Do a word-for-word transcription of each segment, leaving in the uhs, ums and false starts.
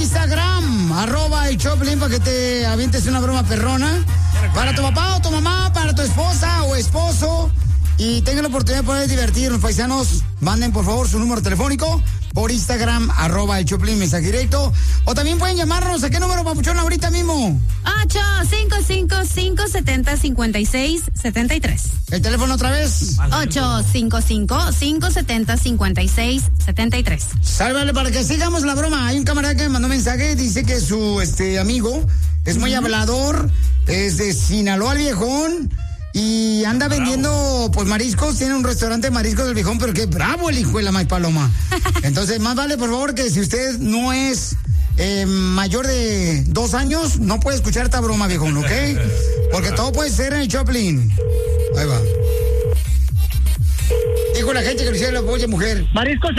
Instagram, arroba el Choplin, para que te avientes una broma perrona. Para tu papá o tu mamá, para tu esposa o esposo. Y tengan la oportunidad de poder divertirnos, paisanos. Manden, por favor, su número telefónico por Instagram, arroba el Choplin, mensaje directo. O también pueden llamarnos. ¿A qué número, papuchón, ahorita mismo? ocho cinco cinco, cinco siete cero, cinco seis siete tres. ¿El teléfono otra vez? ocho cinco cinco, cinco siete cero, cinco seis siete tres. Sálvale para que sigamos la broma. Hay un camarada que me mandó un mensaje, dice que su este amigo es muy hablador, es de Sinaloa el viejón. Y anda bravo. vendiendo, pues, mariscos. Tiene un restaurante de mariscos del viejón, pero qué bravo el hijo de la maíz paloma. Entonces, más vale, por favor, que si usted no es eh, mayor de dos años, no puede escuchar esta broma, viejón, ¿ok? Porque todo puede ser en el Choplin. Ahí va. Dijo la gente que le hiciera la polla, mujer. Mariscos,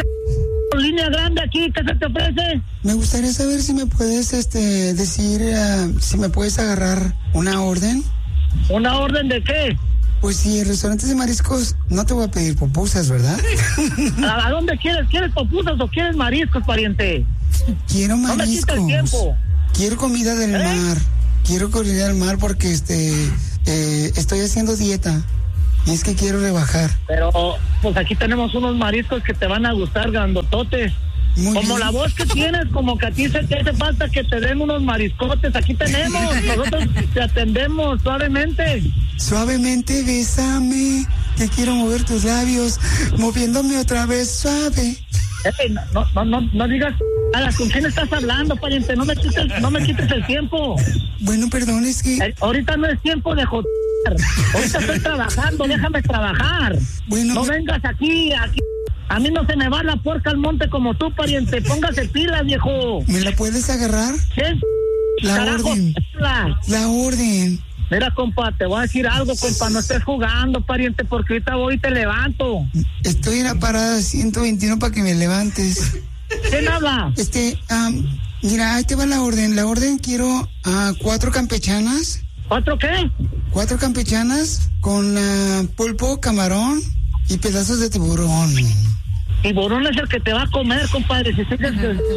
línea grande aquí, ¿qué se te ofrece? Me gustaría saber si me puedes, este, decir, uh, si me puedes agarrar una orden. ¿Una orden de qué? Pues sí, el restaurante de mariscos, no te voy a pedir pupusas, ¿verdad? ¿A, ¿A dónde quieres? ¿Quieres pupusas o quieres mariscos, pariente? Quiero mariscos. No me quites el tiempo. Quiero comida del ¿Eh? mar. Quiero comida del mar porque este eh, estoy haciendo dieta. Y es que quiero rebajar. Pero, pues aquí tenemos unos mariscos que te van a gustar, grandototes. Muy como bien. La voz que tienes, como que a ti se te hace falta que te den unos mariscotes. Aquí tenemos, nosotros te atendemos suavemente. Suavemente, bésame, que quiero mover tus labios, moviéndome otra vez suave. Hey, no, no, no, no digas nada. ¿Con quién estás hablando, pariente? No me quites, no me quites el tiempo. Bueno, perdón, es que... Eh, ahorita no es tiempo de joder. Ahorita estoy trabajando, déjame trabajar. Bueno, no me... vengas aquí, aquí. A mí no se me va la puerca al monte como tú, pariente. Póngase pilas, viejo. ¿Me la puedes agarrar? ¿Qué? La Carajo, orden. La. la orden. Mira, compa, te voy a decir algo, compa. No estés jugando, pariente, porque ahorita voy y te levanto. Estoy en la parada ciento veintiuno para que me levantes. ¿Quién habla? Este, um, mira, ahí te va la orden. La orden quiero uh, cuatro campechanas. ¿Cuatro qué? Cuatro campechanas con uh, pulpo, camarón y pedazos de tiburón. Tiburón es el que te va a comer, compadre. Si sigues...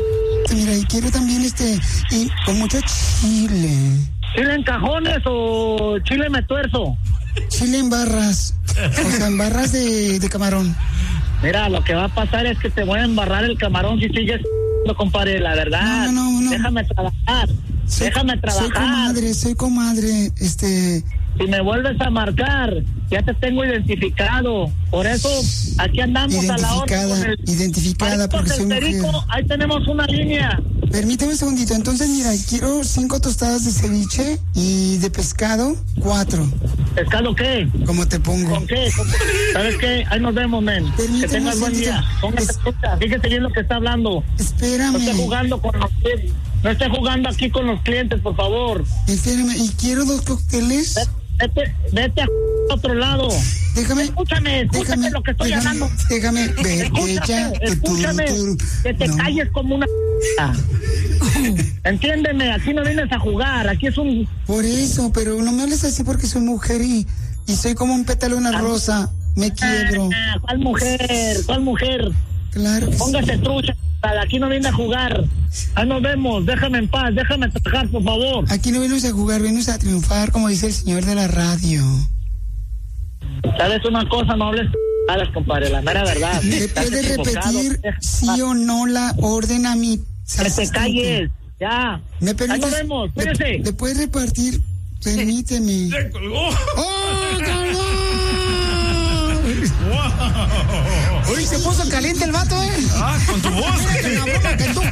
Mira, y quiero también este, y con mucho chile. ¿Chile en cajones o chile me tuerzo? Chile en barras. O sea, en barras de, de camarón. Mira, lo que va a pasar es que te voy a embarrar el camarón si sigues, compadre, la verdad. No, no, no. Déjame trabajar. Soy, Déjame trabajar. Soy comadre, soy comadre, este... Si me vuelves a marcar, ya te tengo identificado. Por eso, aquí andamos a la orden. Con el... Identificada, porque soy mujer. Ahí tenemos una línea. Permíteme un segundito. Entonces, mira, quiero cinco tostadas de ceviche y de pescado, cuatro. ¿Pescado qué? ¿Cómo te pongo? ¿Con qué? ¿Con... ¿Sabes qué? Ahí nos vemos, men. Permíteme que tengas buen día. Póngase es... Fíjate bien lo que está hablando. Espérame. No esté jugando con los clientes. No esté jugando aquí con los clientes, por favor. Espérame. ¿Y quiero dos cócteles? Vete, vete a otro lado. Déjame. Escúchame, escúchame déjame, lo que estoy déjame, hablando. Déjame, vete ya. Escúchame, tú, tú, que te no. calles como una... Entiéndeme, aquí no vienes a jugar, aquí es un... Por eso, pero no me hables así porque soy mujer y, y soy como un pétalo de una ah, rosa. Me quiebro. Ah, ¿Cuál mujer? ¿Cuál mujer? Claro que Póngase sí. trucha, aquí no viene a jugar. Ahí nos vemos, déjame en paz, déjame trabajar, por favor. Aquí no vienes a jugar, vienes a triunfar, como dice el señor de la radio. ¿Sabes una cosa? No hables malas, compadre, la mera verdad. ¿Me puedes repetir sí o no la orden a mi... Que te calles, ya. ¿Me permites? Ahí nos vemos, cuídese. ¿Le, ¿Le puedes repartir? Permíteme. ¡Se colgó! ¡Oh, colgó! ¡Wow! Uy, se puso caliente el vato, ¿eh? Ah, con tu voz. La broma que tú